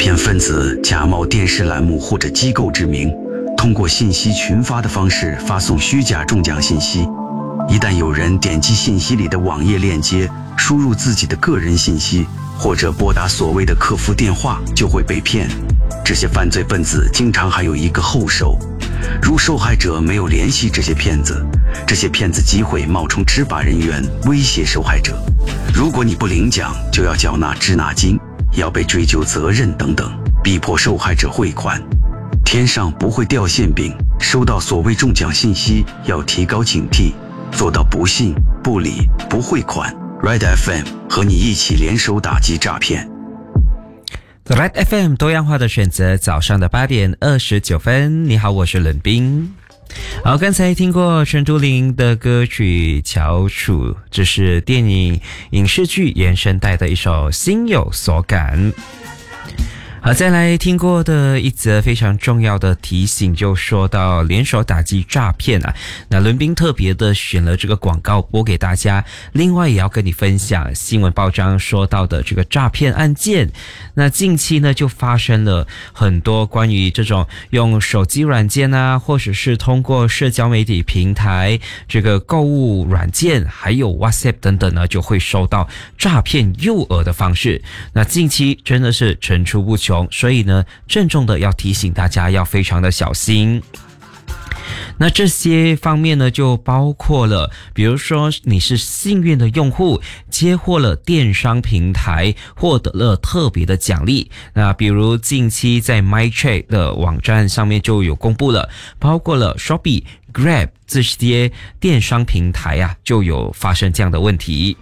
骗分子假冒电视栏目或者机构之名，通过信息群发的方式发送虚假中奖信息。一旦有人点击信息里的网页链接，输入自己的个人信息，或者拨打所谓的客服电话，就会被骗。这些犯罪分子经常还有一个后手，如受害者没有联系这些骗子，这些骗子机会冒充执法人员威胁受害者，如果你不领奖，就要缴纳滞纳金，要被追究责任等等，逼迫受害者汇款。天上不会掉馅饼，收到所谓中奖信息要提高警惕，做到不信、不理、不汇款。Red FM 和你一起联手打击诈骗。 Red FM 多样化的选择，早上的8点29分。你好，我是冷冰。好，刚才听过陈都灵的歌曲《翘楚》，这是电影影视剧原声带的一首《心有所感》。好，再来听过的一则非常重要的提醒，就说到联手打击诈骗啊。那伦宾特别的选了这个广告播给大家，另外也要跟你分享新闻报章说到的这个诈骗案件。那近期呢，就发生了很多关于这种用手机软件啊，或者是通过社交媒体平台、这个购物软件，还有 WhatsApp 等等呢，就会收到诈骗诱饵的方式。那近期真的是层出不穷。所以呢，郑重的要提醒大家要非常的小心。那这些方面呢，就包括了，比如说你是幸运的用户，接获了电商平台获得了特别的奖励。那比如近期在 MyTrade 的网站上面就有公布了，包括了 Shopee、Grab 这些电商平台啊，就有发生这样的问题。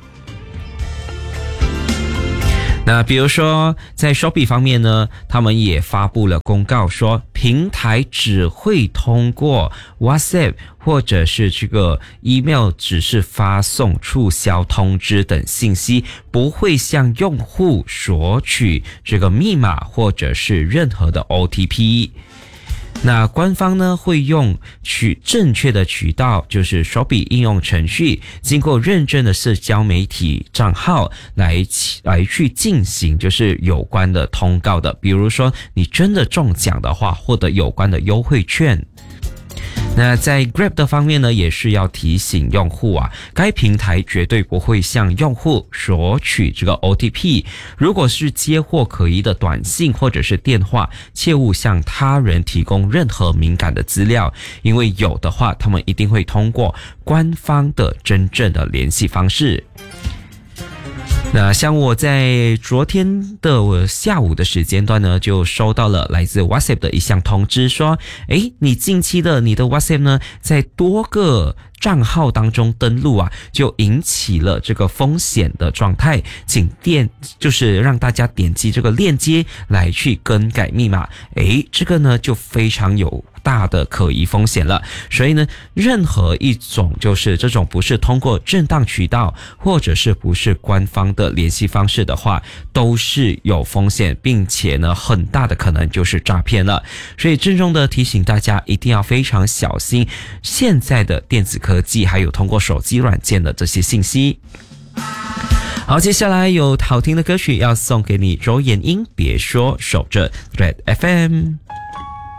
那比如说在 Shopee 方面呢，他们也发布了公告说，平台只会通过 WhatsApp 或者是这个 email 只是发送促销通知等信息，不会向用户索取这个密码或者是任何的 OTP。那官方呢会用正确的渠道，就是 Shopee 应用程序，经过认证的社交媒体账号来去进行就是有关的通告的。比如说你真的中奖的话，获得有关的优惠券。那在 Grab 的方面呢，也是要提醒用户啊，该平台绝对不会向用户索取这个 OTP。如果是接获可疑的短信或者是电话，切勿向他人提供任何敏感的资料，因为有的话，他们一定会通过官方的真正的联系方式。那像我在昨天的下午的时间段呢，就收到了来自 WhatsApp 的一项通知，说你近期的你的 WhatsApp 呢，在多个账号当中登录啊，就引起了这个风险的状态，请就是让大家点击这个链接来去更改密码。这个呢就非常有大的可疑风险了。所以呢，任何一种就是这种不是通过正当渠道或者是不是官方的联系方式的话，都是有风险，并且呢很大的可能就是诈骗了。所以郑重的提醒大家一定要非常小心现在的电子科技还有通过手机软件的这些信息。好，接下来有好听的歌曲要送给你，周延英别说，守着 Red FM。